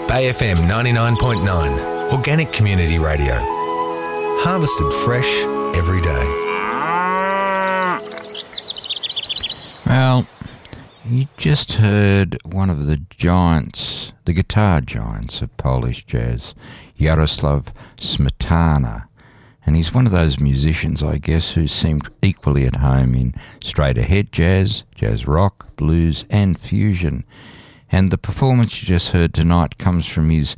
Bay FM 99.9, organic community radio. Harvested fresh every day. Well, you just heard one of the giants, the guitar giants of Polish jazz, Jaroslaw Smetana. And he's one of those musicians, I guess, who seemed equally at home in straight-ahead jazz, jazz rock, blues and fusion. And the performance you just heard tonight comes from his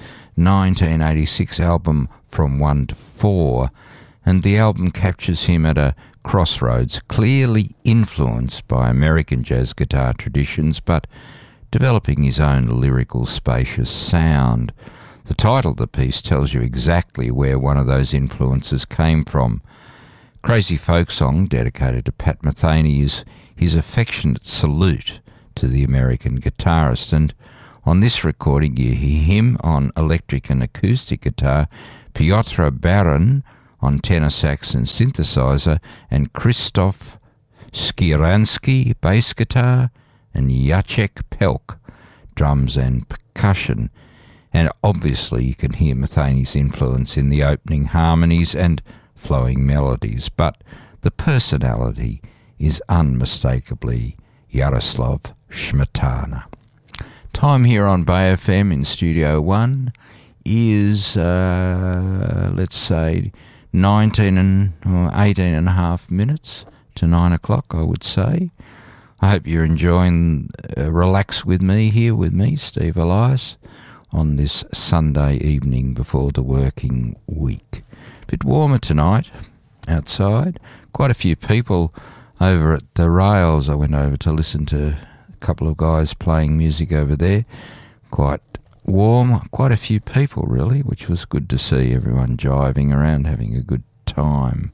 1986 album From 1 to 4, and the album captures him at a crossroads, clearly influenced by American jazz guitar traditions, but developing his own lyrical, spacious sound. The title of the piece tells you exactly where one of those influences came from. Crazy Folk Song, dedicated to Pat Metheny, is his affectionate salute to the American guitarist, and on this recording you hear him on electric and acoustic guitar, Piotr Baron on tenor sax and synthesizer, and Krzysztof Skiransky bass guitar, and Jacek Pelk drums and percussion. And obviously you can hear Metheny's influence in the opening harmonies and flowing melodies, but the personality is unmistakably Jaroslaw Smetana. Time here on Bay FM in Studio 1 is, let's say, 18 and a half minutes to 9 o'clock, I would say. I hope you're enjoying Relax With Me here with me, Steve Elias, on this Sunday evening before the working week. A bit warmer tonight outside. Quite a few people over at the Rails. I went over to listen to a couple of guys playing music over there. Quite warm, quite a few people really, which was good to see everyone jiving around, having a good time.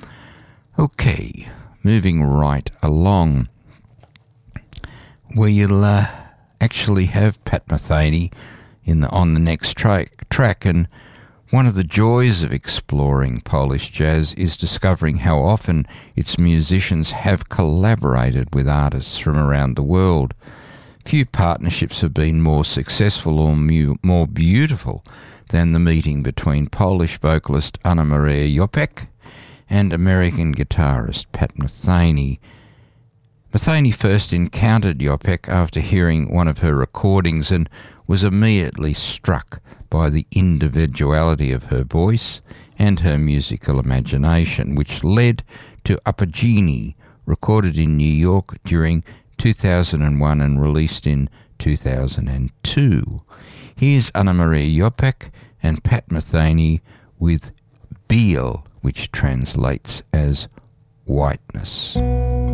Okay, moving right along. We'll actually have Pat Metheny on the next track, and one of the joys of exploring Polish jazz is discovering how often its musicians have collaborated with artists from around the world. Few partnerships have been more successful or more beautiful than the meeting between Polish vocalist Anna Maria Jopek and American guitarist Pat Metheny. Metheny first encountered Jopek after hearing one of her recordings and was immediately struck by the individuality of her voice and her musical imagination, which led to Apogee, recorded in New York during 2001 and released in 2002. Here's Anna Maria Jopek and Pat Metheny with Biel, which translates as whiteness.